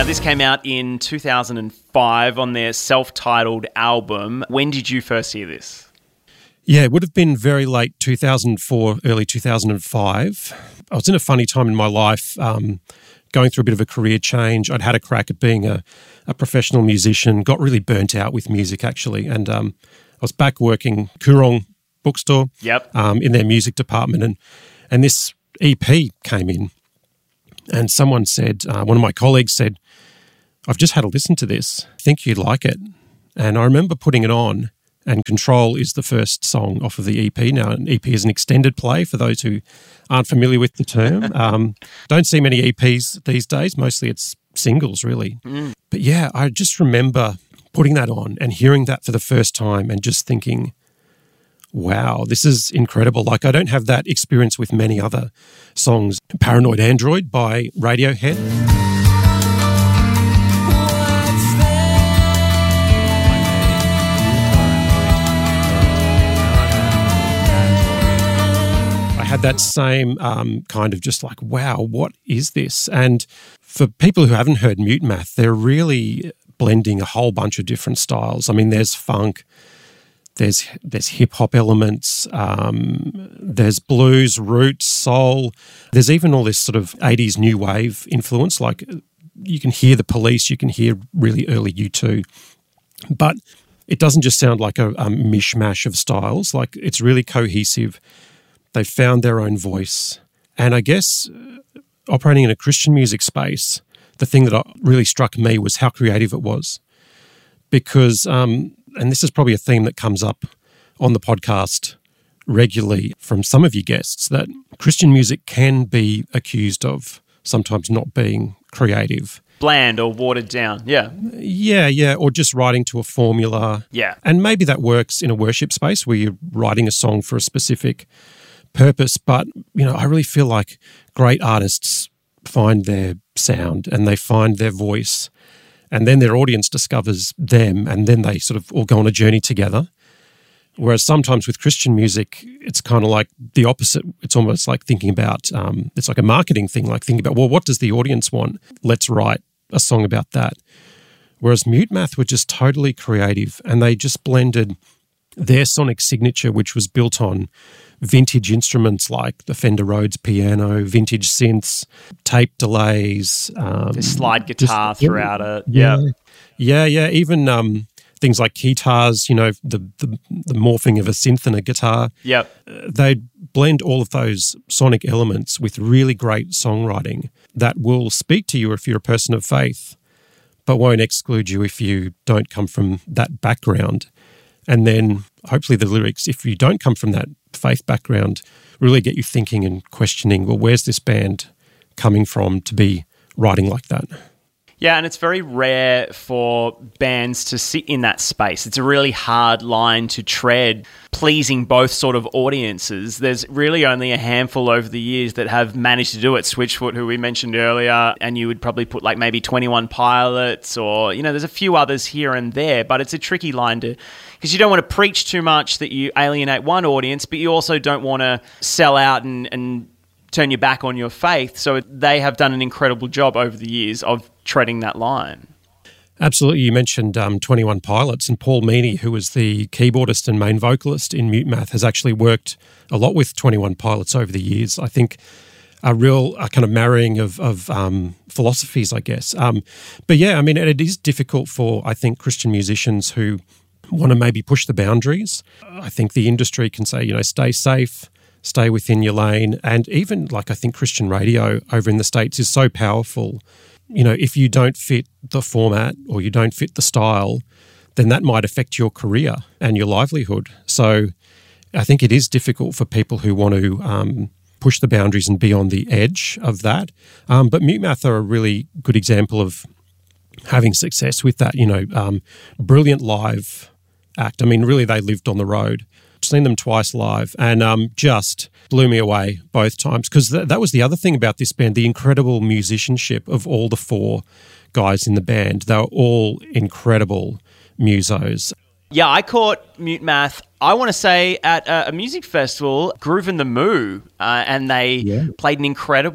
This came out in 2005 on their self-titled album. When did you first hear this? Yeah, it would have been very late 2004, early 2005. I was in a funny time in my life, going through a bit of a career change. I'd had a crack at being a professional musician, got really burnt out with music actually, and I was back working Coorong bookstore in their music department, and this EP came in. And someone said, one of my colleagues said, I've just had a listen to this. I think you'd like it. And I remember putting it on, and Control is the first song off of the EP. Now, an EP is an extended play for those who aren't familiar with the term. Don't see many EPs these days. Mostly it's singles, really. But yeah, I just remember putting that on and hearing that for the first time and just thinking, wow, this is incredible. Like, I don't have that experience with many other songs. Paranoid Android by Radiohead. I had that same kind of just like, wow, what is this? And for people who haven't heard Mute Math, they're really blending a whole bunch of different styles. I mean, there's funk, there's hip-hop elements, there's blues, roots, soul. There's even all this sort of 80s new wave influence. Like, you can hear the Police, you can hear really early U2. But it doesn't just sound like a mishmash of styles. Like, it's really cohesive. They've found their own voice. And I guess operating in a Christian music space, the thing that really struck me was how creative it was. Because and this is probably a theme that comes up on the podcast regularly from some of your guests, that Christian music can be accused of sometimes not being creative. Bland or watered down, yeah. Yeah, or just writing to a formula. Yeah. And maybe that works in a worship space where you're writing a song for a specific purpose, but, you know, I really feel like great artists find their sound and they find their voice, and then their audience discovers them, and then they sort of all go on a journey together. Whereas sometimes with Christian music, it's kind of like the opposite. It's almost like thinking about, it's like a marketing thing, like thinking about, well, what does the audience want? Let's write a song about that. Whereas Mute Math were just totally creative, and they just blended their sonic signature, which was built on vintage instruments like the Fender Rhodes piano, vintage synths, tape delays. The slide guitar throughout it. Yeah. Even things like guitars, you know, the morphing of a synth and a guitar. Yep. They blend all of those sonic elements with really great songwriting that will speak to you if you're a person of faith, but won't exclude you if you don't come from that background. And then hopefully the lyrics, if you don't come from that faith background, really get you thinking and questioning, well, where's this band coming from to be writing like that? Yeah, and it's very rare for bands to sit in that space. It's a really hard line to tread, pleasing both sort of audiences. There's really only a handful over the years that have managed to do it. Switchfoot, who we mentioned earlier, and you would probably put like maybe 21 Pilots, or, you know, there's a few others here and there, but it's a tricky line to, because you don't want to preach too much that you alienate one audience, but you also don't want to sell out and turn your back on your faith. So they have done an incredible job over the years of treading that line. Absolutely. You mentioned 21 Pilots, and Paul Meany, who was the keyboardist and main vocalist in Mute Math, has actually worked a lot with 21 Pilots over the years. I think a kind of marrying of philosophies, I guess. But yeah, I mean, it is difficult for, I think, Christian musicians who want to maybe push the boundaries. I think the industry can say, you know, stay safe, stay within your lane. And even like I think Christian radio over in the States is so powerful. You know, if you don't fit the format or you don't fit the style, then that might affect your career and your livelihood. So I think it is difficult for people who want to push the boundaries and be on the edge of that. But Mute Math are a really good example of having success with that, you know, brilliant live act. I mean, really, they lived on the road. Seen them twice live, and just blew me away both times, because that was the other thing about this band, the incredible musicianship of all the four guys in the band. They were all incredible musos. Yeah, I caught Mute Math, I want to say, at a music festival, Groove in the Moo, and they played an incredible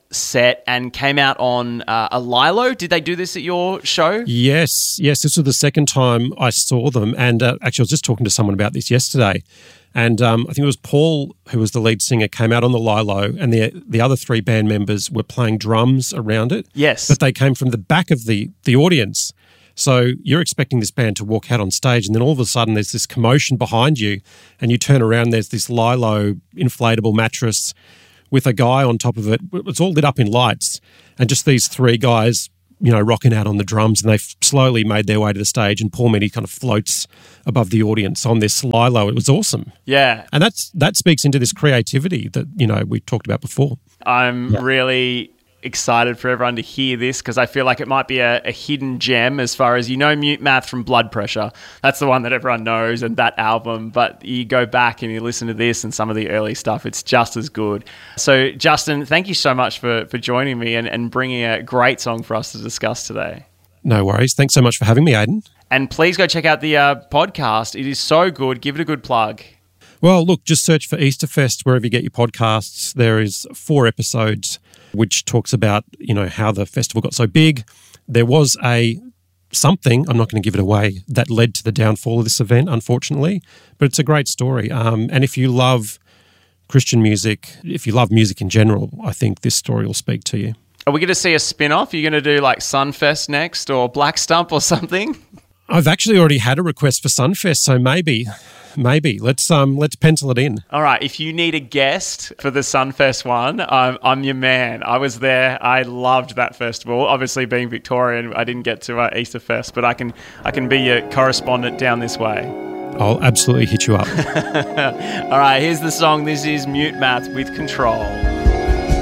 set and came out on a Lilo. Did they do this at your show? Yes. This was the second time I saw them. And actually, I was just talking to someone about this yesterday. And I think it was Paul, who was the lead singer, came out on the Lilo, and the other three band members were playing drums around it. Yes. But they came from the back of the audience. So you're expecting this band to walk out on stage, and then all of a sudden there's this commotion behind you, and you turn around, there's this Lilo inflatable mattress with a guy on top of it. It's all lit up in lights, and just these three guys, rocking out on the drums, and they slowly made their way to the stage, and Paul Meany kind of floats above the audience on this Lilo. It was awesome. Yeah. And that speaks into this creativity that, we talked about before. I'm really excited for everyone to hear this because I feel like it might be a hidden gem as far as Mute Math from Blood Pressure. That's the one that everyone knows and that album, but you go back and you listen to this and some of the early stuff, it's just as good. So Justin, thank you so much for joining me and bringing a great song for us to discuss today. No worries. Thanks so much for having me, Aidan. And please go check out the podcast. It is so good. Give it a good plug. Well, look, just search for Easterfest wherever you get your podcasts. There is 4 episodes which talks about, how the festival got so big. There was something, I'm not going to give it away, that led to the downfall of this event, unfortunately. But it's a great story. And if you love Christian music, if you love music in general, I think this story will speak to you. Are we going to see a spin-off? Are you going to do like Sunfest next or Black Stump or something? I've actually already had a request for Sunfest, so maybe let's pencil it in. All right, if you need a guest for the Sunfest one, I'm your man. I was there. I loved that festival. Obviously, being Victorian, I didn't get to Easterfest, but I can be your correspondent down this way. I'll absolutely hit you up. All right, here's the song. This is Mute Math with Control.